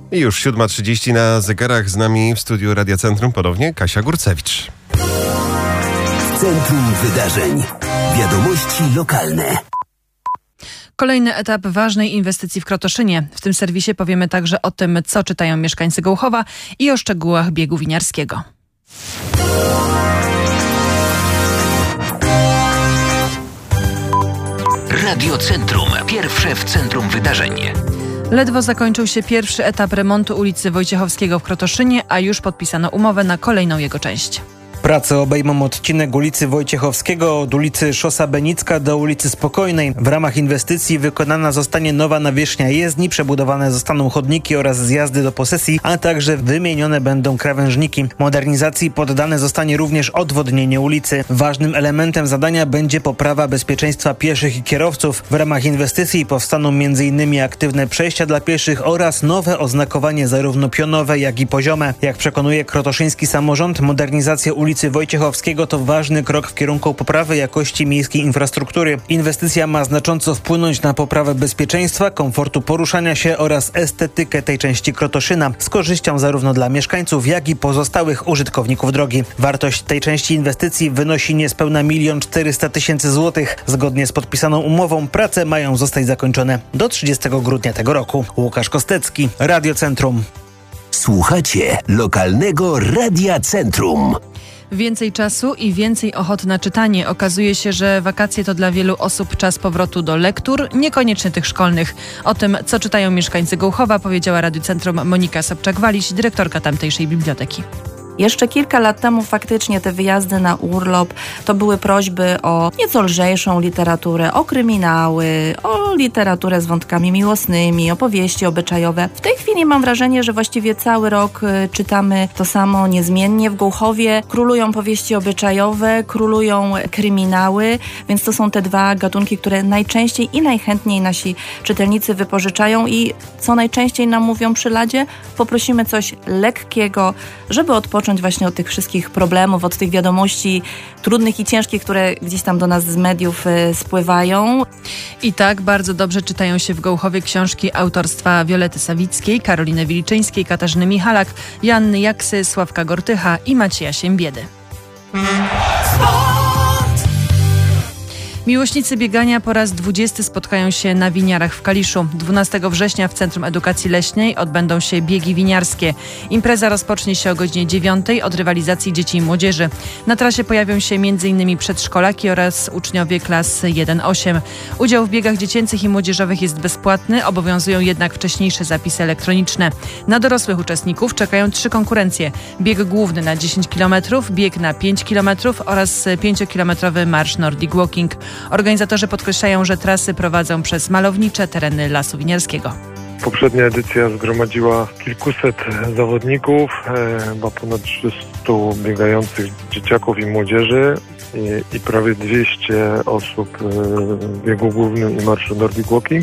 I już 7:30 na zegarach, z nami w studiu Radia Centrum ponownie Kasia Górcewicz. Centrum Wydarzeń. Wiadomości lokalne. Kolejny etap ważnej inwestycji w Krotoszynie. W tym serwisie powiemy także o tym, co czytają mieszkańcy Gołchowa i o szczegółach biegu winiarskiego. Radio Centrum. Pierwsze w centrum wydarzeń. Ledwo zakończył się pierwszy etap remontu ulicy Wojciechowskiego w Krotoszynie, a już podpisano umowę na kolejną jego część. Prace obejmą odcinek ulicy Wojciechowskiego od ulicy Szosa Benicka do ulicy Spokojnej. W ramach inwestycji wykonana zostanie nowa nawierzchnia jezdni, przebudowane zostaną chodniki oraz zjazdy do posesji, a także wymienione będą krawężniki. Modernizacji poddane zostanie również odwodnienie ulicy. Ważnym elementem zadania będzie poprawa bezpieczeństwa pieszych i kierowców. W ramach inwestycji powstaną m.in. aktywne przejścia dla pieszych oraz nowe oznakowanie zarówno pionowe, jak i poziome. Jak przekonuje krotoszyński samorząd, modernizacja ulicy Wojciechowskiego to ważny krok w kierunku poprawy jakości miejskiej infrastruktury. Inwestycja ma znacząco wpłynąć na poprawę bezpieczeństwa, komfortu poruszania się oraz estetykę tej części Krotoszyna, z korzyścią zarówno dla mieszkańców, jak i pozostałych użytkowników drogi. Wartość tej części inwestycji wynosi niespełna 1 400 000 złotych. Zgodnie z podpisaną umową prace mają zostać zakończone do 30 grudnia tego roku. Łukasz Kostecki, Radio Centrum. Słuchacie lokalnego Radia Centrum. Więcej czasu i więcej ochoty na czytanie. Okazuje się, że wakacje to dla wielu osób czas powrotu do lektur, niekoniecznie tych szkolnych. O tym, co czytają mieszkańcy Gołchowa, powiedziała Radiu Centrum Monika Sobczak-Waliś, dyrektorka tamtejszej biblioteki. Jeszcze kilka lat temu faktycznie te wyjazdy na urlop to były prośby o nieco lżejszą literaturę, o kryminały, o literaturę z wątkami miłosnymi, opowieści obyczajowe. W tej chwili mam wrażenie, że właściwie cały rok czytamy to samo niezmiennie. W Gołchowie królują powieści obyczajowe, królują kryminały, więc to są te dwa gatunki, które najczęściej i najchętniej nasi czytelnicy wypożyczają i co najczęściej nam mówią przy ladzie, poprosimy coś lekkiego, żeby odpocząć właśnie od tych wszystkich problemów, od tych wiadomości trudnych i ciężkich, które gdzieś tam do nas z mediów spływają. I tak bardzo dobrze czytają się w Gołchowie książki autorstwa Wiolety Sawickiej, Karoliny Wiliczyńskiej, Katarzyny Michalak, Joanny Jaksy, Sławka Gortycha i Macieja Siembiedy. Miłośnicy biegania po raz 20 spotkają się na winiarach w Kaliszu. 12 września w Centrum Edukacji Leśnej odbędą się biegi winiarskie. Impreza rozpocznie się o godzinie 9 od rywalizacji dzieci i młodzieży. Na trasie pojawią się m.in. przedszkolaki oraz uczniowie klas 1-8. Udział w biegach dziecięcych i młodzieżowych jest bezpłatny, obowiązują jednak wcześniejsze zapisy elektroniczne. Na dorosłych uczestników czekają 3 konkurencje. Bieg główny na 10 km, bieg na 5 km oraz 5-kilometrowy marsz Nordic Walking. Organizatorzy podkreślają, że trasy prowadzą przez malownicze tereny Lasu Winiarskiego. Poprzednia edycja zgromadziła kilkuset zawodników, chyba ponad 300 biegających dzieciaków i młodzieży i prawie 200 osób w biegu głównym i marszu Nordic Walking.